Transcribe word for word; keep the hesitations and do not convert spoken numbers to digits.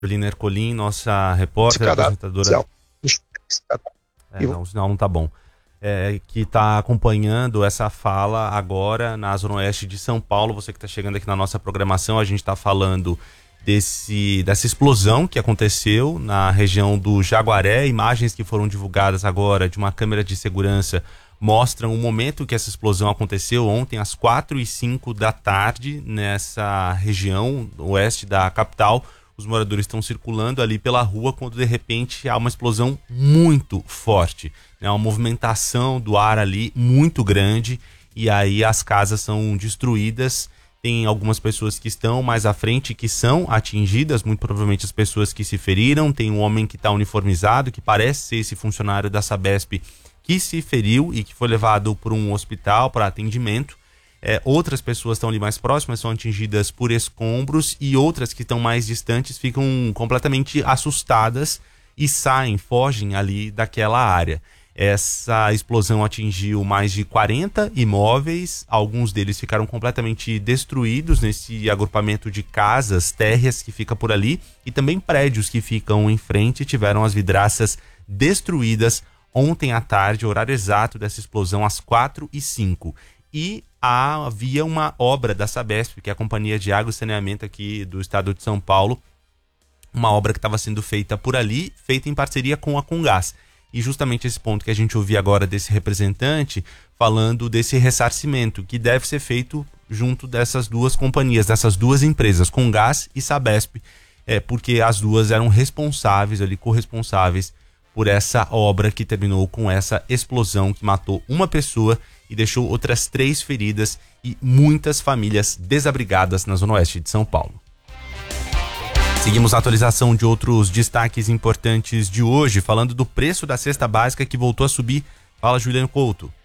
Juliana Ercolim, nossa repórter, apresentadora. É, não, o sinal não tá bom. É, que está acompanhando essa fala agora na Zona Oeste de São Paulo. Você que está chegando aqui na nossa programação, a gente está falando desse, dessa explosão que aconteceu na região do Jaguaré. Imagens que foram divulgadas agora de uma câmera de segurança mostram o momento que essa explosão aconteceu ontem às quatro e cinco da tarde nessa região oeste da capital. Os moradores estão circulando ali pela rua quando de repente há uma explosão muito forte, né? Uma movimentação do ar ali muito grande e aí as casas são destruídas. Tem algumas pessoas que estão mais à frente que são atingidas, muito provavelmente as pessoas que se feriram. Tem um homem que está uniformizado, que parece ser esse funcionário da Sabesp que se feriu e que foi levado para um hospital para atendimento. É, outras pessoas estão ali mais próximas, são atingidas por escombros, e outras que estão mais distantes ficam completamente assustadas e saem, fogem ali daquela área. Essa explosão atingiu mais de quarenta imóveis, alguns deles ficaram completamente destruídos nesse agrupamento de casas térreas que fica por ali, e também prédios que ficam em frente tiveram as vidraças destruídas ontem à tarde, horário exato dessa explosão, às quatro e cinco. E havia uma obra da Sabesp, que é a Companhia de Água e Saneamento aqui do estado de São Paulo, uma obra que estava sendo feita por ali, feita em parceria com a Comgás. E justamente esse ponto que a gente ouviu agora desse representante, falando desse ressarcimento, que deve ser feito junto dessas duas companhias, dessas duas empresas, Comgás e Sabesp, é, porque as duas eram responsáveis, ali, corresponsáveis por essa obra que terminou com essa explosão que matou uma pessoa e deixou outras três feridas e muitas famílias desabrigadas na Zona Oeste de São Paulo. Seguimos a atualização de outros destaques importantes de hoje, falando do preço da cesta básica que voltou a subir. Fala, Juliano Couto.